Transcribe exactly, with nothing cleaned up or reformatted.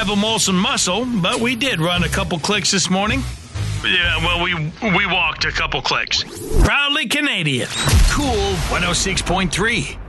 have a Molson muscle, but we did run a couple clicks this morning. Yeah, well, we we walked a couple clicks. Proudly Canadian. Cool one oh six point three.